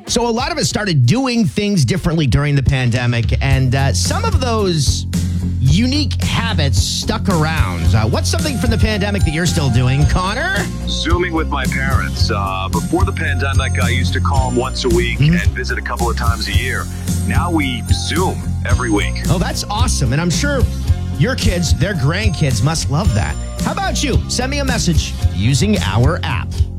So a lot of us started doing things differently during the pandemic, and some of those unique habits stuck around. What's something from the pandemic that you're still doing, Connor? Zooming with my parents. Before the pandemic, I used to call them once a week and visit a couple of times a year. Now we Zoom every week. Oh, that's awesome. And I'm sure your kids, their grandkids must love that. How about you? Send me a message using our app.